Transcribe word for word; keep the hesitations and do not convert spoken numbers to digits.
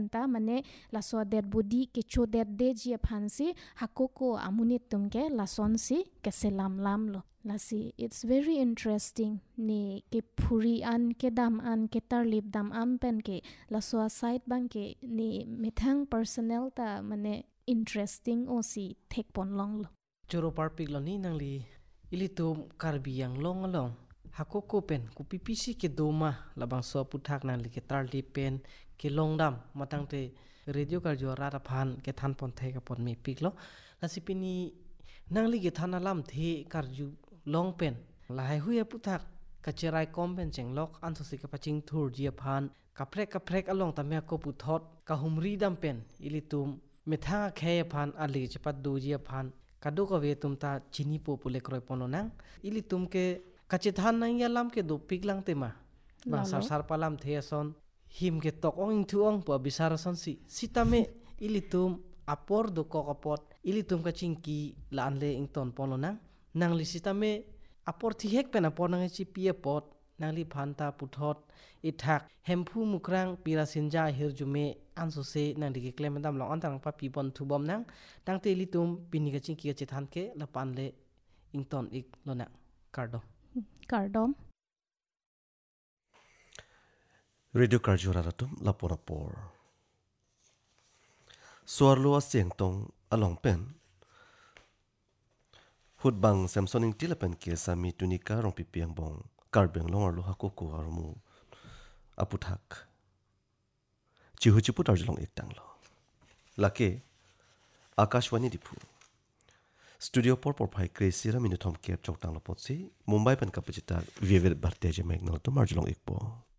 ta mane la so dead body ke cho dead de ji phansi hakoko amunit tumke la son si ke selam lam lo la si. It's very interesting ni ke phuri an ke dam an ke tarlip dam am pen ke la so side bang ke ni methang personnel ta mane interesting o si thek pon long lo choro parpik lo ni nangli ilitum karbi yang long long hakoko pen ku pipisi ke doma labang so puthak nang li ke tarlip pen ke long dam matang te radio karjo rara phan ke than pon the ka pon mi piklo lasipini nangli ke thanalam the karju long pen lai huya puthak kacherai komben chenglok anthosi ka paching thur jia phan kaprek kaprek along tamya ko puthot ka humri dam pen ilitum metha khe phan ali chapat du jia phan kadu ko ve tumta chini po pule kroi pononang ilitum ke kachethan nang yalam ke do piklang tema bang sar sar palam theson him ke tok ong thu ong po bisar son si sitame ilitum apor do kokopot ilitum ka chingki lanle ington pononang nang li sitame apor thi hek pen apor nang chi pie pot nang li phanta puthot ithak hemphu mukrang pirasinja hirjume anso se nang digi klemendam long antang pa pi bon thubom nang tang te litum pini ka chingki ka chethan ke la panle ington ik lona kardo kardom radio karjura ratum laporapor suarlo aseng tong along pen hutbang samsoning tilapen ke sami tunika rong pipiang bong karbeng longar lo hakoko armu aputhak chihu chipu tarjulong ektang lo lake akashwani dipu studio por por phai kresira minutom kep choktang lo potsi mumbai pen kapachitar vivet barte je megnal to marjulong ekpo